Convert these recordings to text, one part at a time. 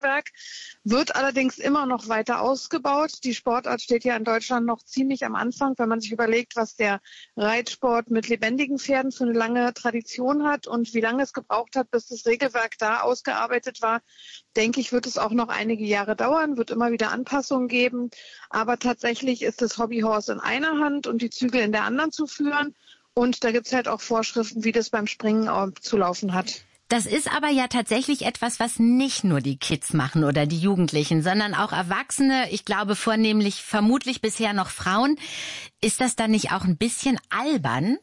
Werk, wird allerdings immer noch weiter ausgebaut. Die Sportart steht ja in Deutschland noch ziemlich am Anfang, wenn man sich überlegt, was der Reitsport mit lebendigen Pferden für eine lange Tradition hat und wie lange es gebraucht hat, bis das Regelwerk da ausgearbeitet war. Denke ich, wird es auch noch einige Jahre dauern, wird immer wieder Anpassungen geben. Aber tatsächlich ist das Hobbyhorse in einer Hand und die Zügel in der anderen zu führen. Und da gibt es halt auch Vorschriften, wie das beim Springen zu laufen hat. Das ist aber ja tatsächlich etwas, was nicht nur die Kids machen oder die Jugendlichen, sondern auch Erwachsene, ich glaube vornehmlich, vermutlich bisher noch Frauen. Ist das dann nicht auch ein bisschen albern?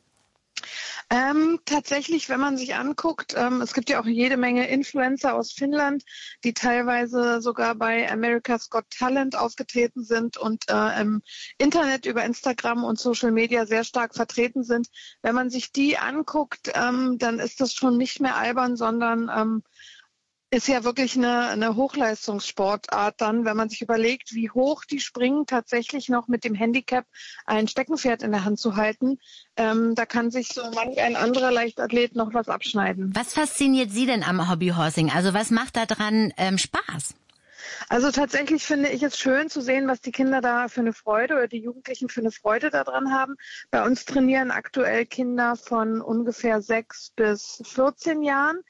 Tatsächlich, wenn man sich anguckt, es gibt ja auch jede Menge Influencer aus Finnland, die teilweise sogar bei America's Got Talent aufgetreten sind und im Internet über Instagram und Social Media sehr stark vertreten sind. Wenn man sich die anguckt, dann ist das schon nicht mehr albern, sondern ist ja wirklich eine Hochleistungssportart dann, wenn man sich überlegt, wie hoch die springen, tatsächlich noch mit dem Handicap ein Steckenpferd in der Hand zu halten. Da kann sich so manch ein anderer Leichtathlet noch was abschneiden. Was fasziniert Sie denn am Hobbyhorsing? Also was macht da dran Spaß? Also tatsächlich finde ich es schön zu sehen, was die Kinder da für eine Freude oder die Jugendlichen für eine Freude daran haben. Bei uns trainieren aktuell Kinder von ungefähr 6 bis 14 Jahren.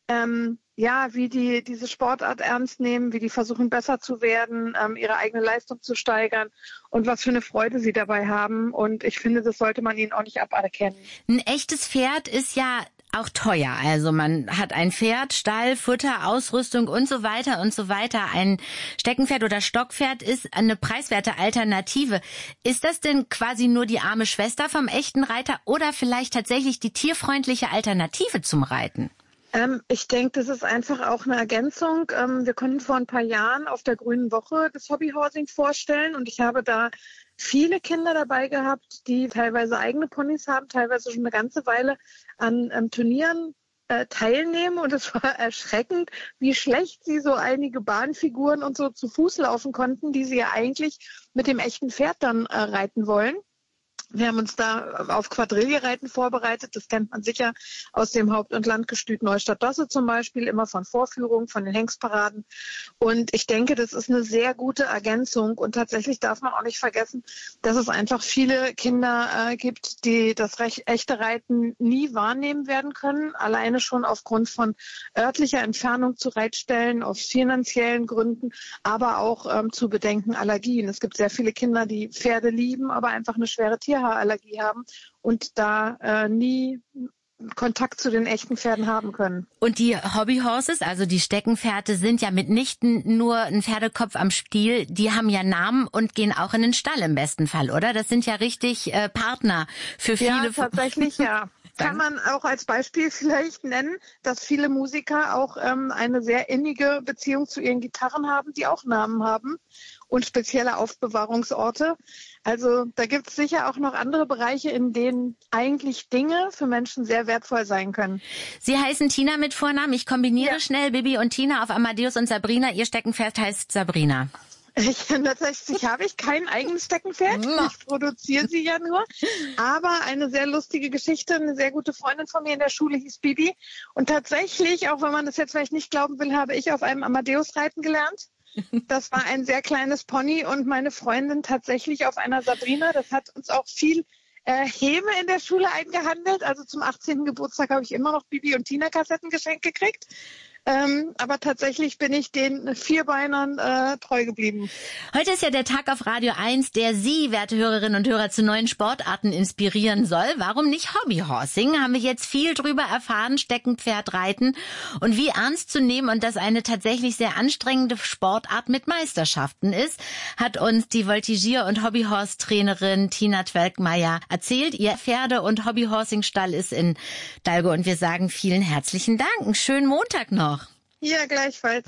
Wie die diese Sportart ernst nehmen, wie die versuchen besser zu werden, ihre eigene Leistung zu steigern und was für eine Freude sie dabei haben. Und ich finde, das sollte man ihnen auch nicht aberkennen. Ein echtes Pferd ist ja auch teuer. Also man hat ein Pferd, Stall, Futter, Ausrüstung und so weiter und so weiter. Ein Steckenpferd oder Stockpferd ist eine preiswerte Alternative. Ist das denn quasi nur die arme Schwester vom echten Reiter oder vielleicht tatsächlich die tierfreundliche Alternative zum Reiten? Ich denke, das ist einfach auch eine Ergänzung. Wir konnten vor ein paar Jahren auf der Grünen Woche das Hobbyhorsing vorstellen und ich habe da viele Kinder dabei gehabt, die teilweise eigene Ponys haben, teilweise schon eine ganze Weile an Turnieren teilnehmen und es war erschreckend, wie schlecht sie so einige Bahnfiguren und so zu Fuß laufen konnten, die sie ja eigentlich mit dem echten Pferd dann reiten wollen. Wir haben uns da auf Quadrillereiten vorbereitet. Das kennt man sicher aus dem Haupt- und Landgestüt Neustadt-Dosse zum Beispiel, immer von Vorführungen, von den Hengstparaden. Und ich denke, das ist eine sehr gute Ergänzung. Und tatsächlich darf man auch nicht vergessen, dass es einfach viele Kinder gibt, die das echte Reiten nie wahrnehmen werden können. Alleine schon aufgrund von örtlicher Entfernung zu Reitstellen, aus finanziellen Gründen, aber auch zu bedenken Allergien. Es gibt sehr viele Kinder, die Pferde lieben, aber einfach eine schwere Tierhaarallergie haben und da nie Kontakt zu den echten Pferden haben können. Und die Hobbyhorses, also die Steckenpferde, sind ja mitnichten nur ein Pferdekopf am Stiel, die haben ja Namen und gehen auch in den Stall im besten Fall, oder? Das sind ja richtig Partner für viele. Ja, tatsächlich, ja. Kann man auch als Beispiel vielleicht nennen, dass viele Musiker auch eine sehr innige Beziehung zu ihren Gitarren haben, die auch Namen haben und spezielle Aufbewahrungsorte. Also da gibt es sicher auch noch andere Bereiche, in denen eigentlich Dinge für Menschen sehr wertvoll sein können. Sie heißen Tina mit Vornamen. Ich kombiniere schnell Bibi und Tina auf Amadeus und Sabrina. Ihr Steckenpferd heißt Sabrina. Tatsächlich habe ich kein eigenes Steckenpferd. Ich produziere sie ja nur. Aber eine sehr lustige Geschichte. Eine sehr gute Freundin von mir in der Schule hieß Bibi. Und tatsächlich, auch wenn man das jetzt vielleicht nicht glauben will, habe ich auf einem Amadeus reiten gelernt. Das war ein sehr kleines Pony und meine Freundin tatsächlich auf einer Sabrina. Das hat uns auch viel Häme in der Schule eingehandelt. Also zum 18. Geburtstag habe ich immer noch Bibi und Tina Kassetten geschenkt gekriegt. Aber tatsächlich bin ich den Vierbeinern treu geblieben. Heute ist ja der Tag auf Radio 1, der Sie, werte Hörerinnen und Hörer, zu neuen Sportarten inspirieren soll. Warum nicht Hobbyhorsing? Haben wir jetzt viel drüber erfahren, Steckenpferdreiten und wie ernst zu nehmen und dass eine tatsächlich sehr anstrengende Sportart mit Meisterschaften ist, hat uns die Voltigier- und Hobbyhorse-Trainerin Tina Twelkmeier erzählt. Ihr Pferde- und Hobbyhorsing-Stall ist in Dalgo und wir sagen vielen herzlichen Dank. Einen schönen Montag noch. Ja, gleichfalls.